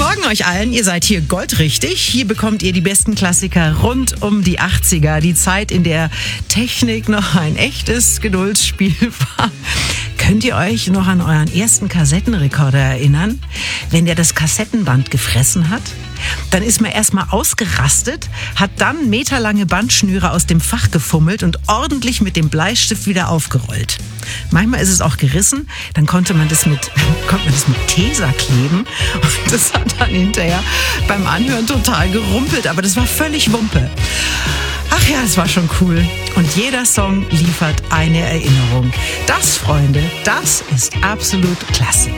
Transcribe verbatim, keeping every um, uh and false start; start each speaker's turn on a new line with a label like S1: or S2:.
S1: Morgen euch allen, ihr seid hier goldrichtig. Hier bekommt ihr die besten Klassiker rund um die achtziger. Die Zeit, in der Technik noch ein echtes Geduldsspiel war. Könnt ihr euch noch an euren ersten Kassettenrekorder erinnern? Wenn der das Kassettenband gefressen hat? Dann ist man erstmal ausgerastet, hat dann meterlange Bandschnüre aus dem Fach gefummelt und ordentlich mit dem Bleistift wieder aufgerollt. Manchmal ist es auch gerissen, dann konnte man das mit, konnte man das mit Tesa kleben und das hat dann hinterher beim Anhören total gerumpelt, aber das war völlig Wumpe. Ach ja, das war schon cool. Und jeder Song liefert eine Erinnerung. Das, Freunde, das ist absolut Klassik.